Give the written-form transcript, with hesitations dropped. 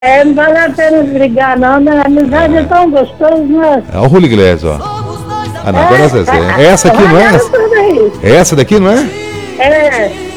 Não vale a pena brigar, não, né? A amizade é tão gostosa, né? É o Julio Iglesias, ó. Ah, não, agora é Zezé. É essa aqui, não é? É essa daqui, não é? É.